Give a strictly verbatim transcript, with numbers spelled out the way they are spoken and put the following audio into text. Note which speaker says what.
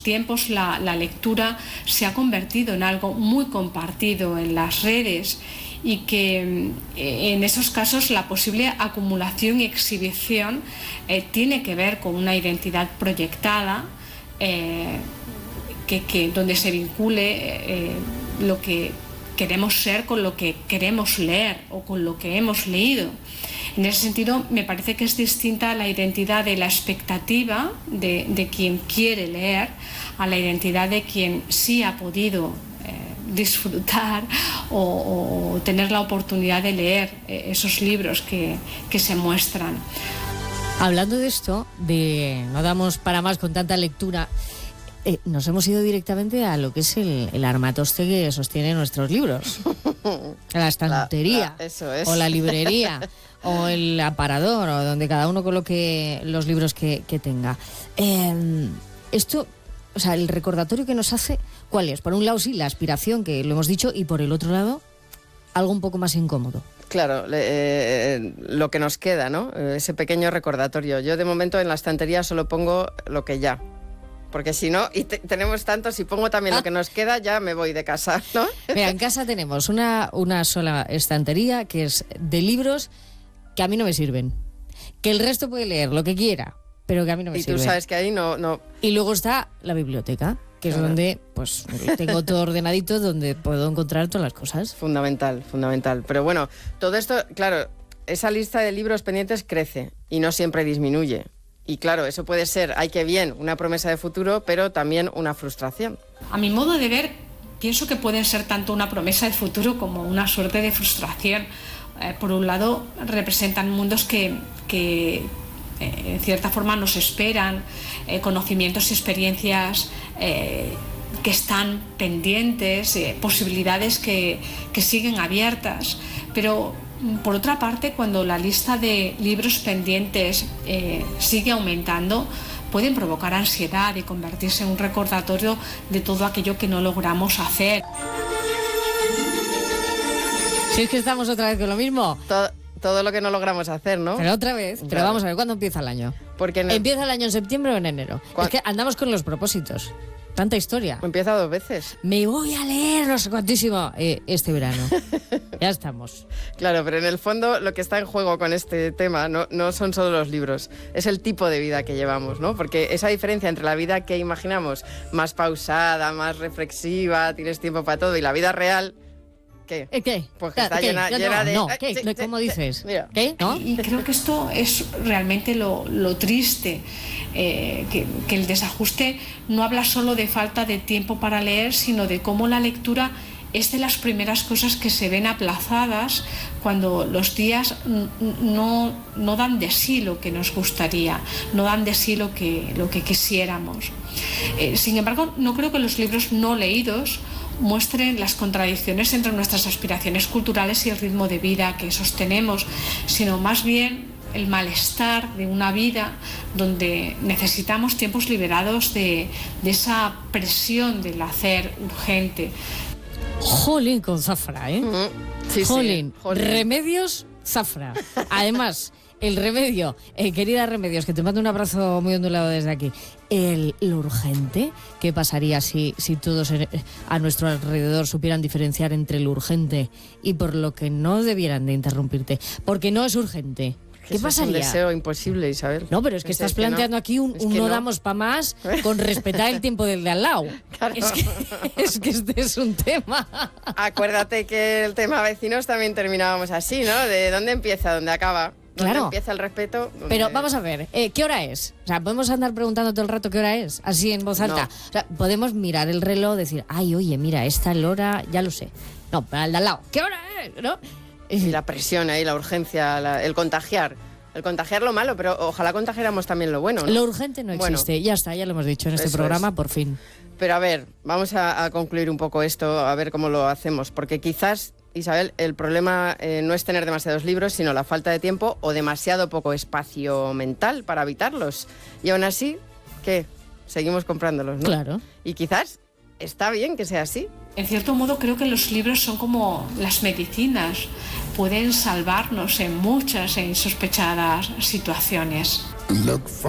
Speaker 1: tiempos la, la lectura se ha convertido en algo muy compartido en las redes y que eh, en esos casos la posible acumulación y exhibición eh, tiene que ver con una identidad proyectada eh, que, que, donde se vincule eh, lo que queremos ser con lo que queremos leer o con lo que hemos leído. En ese sentido, me parece que es distinta la identidad de la expectativa de, de quien quiere leer a la identidad de quien sí ha podido eh, disfrutar o, o tener la oportunidad de leer eh, esos libros que, que se muestran.
Speaker 2: Hablando de esto, de no damos para más con tanta lectura, eh, nos hemos ido directamente a lo que es el, el armatoste que sostiene nuestros libros. La estantería,
Speaker 3: la, la, eso es.
Speaker 2: O la librería, o el aparador, o donde cada uno coloque los libros que, que tenga. Eh, esto, o sea, el recordatorio que nos hace, ¿cuál es? Por un lado, sí, la aspiración, que lo hemos dicho, y por el otro lado, algo un poco más incómodo.
Speaker 3: Claro, eh, lo que nos queda, ¿no? Ese pequeño recordatorio. Yo, de momento, en la estantería solo pongo lo que ya. Porque si no, y te, tenemos tanto, si pongo también ah. lo que nos queda, ya me voy de casa, ¿no?
Speaker 2: Mira, en casa tenemos una, una sola estantería que es de libros que a mí no me sirven. Que el resto puede leer lo que quiera, pero que a mí no me
Speaker 3: y
Speaker 2: sirven.
Speaker 3: Y tú sabes que ahí no, no...
Speaker 2: Y luego está la biblioteca, que es claro. donde pues tengo todo ordenadito, donde puedo encontrar todas las cosas.
Speaker 3: Fundamental, fundamental. Pero bueno, todo esto, claro, esa lista de libros pendientes crece y no siempre disminuye. Y claro, eso puede ser, ay que bien, una promesa de futuro, pero también una frustración.
Speaker 1: A mi modo de ver, pienso que pueden ser tanto una promesa de futuro como una suerte de frustración. Eh, por un lado, representan mundos que, que eh, en cierta forma nos esperan, eh, conocimientos y experiencias eh, que están pendientes, eh, posibilidades que, que siguen abiertas, pero... Por otra parte, cuando la lista de libros pendientes eh, sigue aumentando, pueden provocar ansiedad y convertirse en un recordatorio de todo aquello que no logramos hacer.
Speaker 2: Si es que estamos otra vez con lo mismo.
Speaker 3: Todo, todo lo que no logramos hacer, ¿no?
Speaker 2: Pero otra vez. Claro. Pero vamos a ver, ¿cuándo empieza el año?
Speaker 3: Porque no...
Speaker 2: ¿Empieza el año en septiembre o en enero? Es que andamos con los propósitos. Tanta historia.
Speaker 3: Empieza dos veces.
Speaker 2: Me voy a leer no sé cuantísimo eh, este verano. Ya estamos.
Speaker 3: Claro, pero en el fondo lo que está en juego con este tema no, no son solo los libros, es el tipo de vida que llevamos, ¿no? Porque esa diferencia entre la vida que imaginamos más pausada, más reflexiva, tienes tiempo para todo, y la vida real... ¿Qué?
Speaker 2: ¿Qué?
Speaker 3: Pues que está
Speaker 2: ¿Qué?
Speaker 3: llena,
Speaker 2: no,
Speaker 3: llena de...
Speaker 2: No, ¿qué? ¿Cómo dices?
Speaker 3: Mira.
Speaker 2: ¿Qué? ¿No?
Speaker 1: Y creo que esto es realmente lo, lo triste, eh, que, que el desajuste no habla solo de falta de tiempo para leer, sino de cómo la lectura es de las primeras cosas que se ven aplazadas cuando los días no, no dan de sí lo que nos gustaría, no dan de sí lo que, lo que quisiéramos. Eh, sin embargo, no creo que los libros no leídos muestren las contradicciones entre nuestras aspiraciones culturales y el ritmo de vida que sostenemos, sino más bien el malestar de una vida donde necesitamos tiempos liberados de, de esa presión del hacer urgente.
Speaker 2: Jolín con Zafra, ¿eh?
Speaker 3: Mm-hmm. Sí,
Speaker 2: Jolín.
Speaker 3: Sí. Jolín.
Speaker 2: Remedios Zafra. Además, el remedio, eh, querida Remedios, que te mando un abrazo muy ondulado desde aquí. El, lo urgente, ¿qué pasaría si, si todos a nuestro alrededor supieran diferenciar entre lo urgente y por lo que no debieran de interrumpirte? Porque no es urgente. ¿Qué pasaría?
Speaker 3: Es un deseo imposible, Isabel.
Speaker 2: No, pero es que
Speaker 3: es
Speaker 2: estás
Speaker 3: que
Speaker 2: planteando
Speaker 3: no.
Speaker 2: aquí un,
Speaker 3: es
Speaker 2: un
Speaker 3: que
Speaker 2: no,
Speaker 3: no
Speaker 2: damos pa' más con respetar el tiempo del de al lado.
Speaker 3: Claro.
Speaker 2: Es que, es que este es un tema.
Speaker 3: Acuérdate que el tema vecinos también terminábamos así, ¿no? De dónde empieza, dónde acaba. ¿Dónde
Speaker 2: Claro.
Speaker 3: empieza el respeto? ¿Dónde...
Speaker 2: Pero vamos a ver, eh, ¿qué hora es? O sea, ¿podemos andar preguntando todo el rato qué hora es? Así en voz alta.
Speaker 3: No.
Speaker 2: O sea, podemos mirar el reloj, decir, ay, oye, mira, esta hora, ya lo sé. No, para el de al lado, ¿qué hora es? ¿No?
Speaker 3: Y la presión ahí, la urgencia, la, el contagiar. El contagiar lo malo, pero ojalá contagiáramos también lo bueno, ¿no?
Speaker 2: Lo urgente no existe, bueno, ya está, ya lo hemos dicho en este programa, es. Por fin.
Speaker 3: Pero a ver, vamos a, a concluir un poco esto, a ver cómo lo hacemos, porque quizás, Isabel, el problema eh, no es tener demasiados libros, sino la falta de tiempo o demasiado poco espacio mental para habitarlos. Y aún así, ¿qué? Seguimos comprándolos, ¿no?
Speaker 2: Claro.
Speaker 3: Y quizás está bien que sea así.
Speaker 1: En cierto modo, creo que los libros son como las medicinas. Pueden salvarnos en muchas e insospechadas situaciones.
Speaker 4: Look for